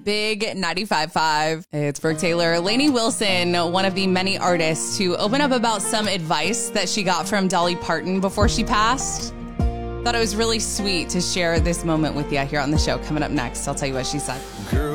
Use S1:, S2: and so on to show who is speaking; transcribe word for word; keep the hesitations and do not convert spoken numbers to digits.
S1: Big ninety-five point five. Hey, it's Brooke Taylor. Lainey Wilson, one of the many artists to open up about some advice that she got from Dolly Parton before she passed. Thought it was really sweet to share this moment with you here on the show. Coming up next, I'll tell you what she said.
S2: Girl.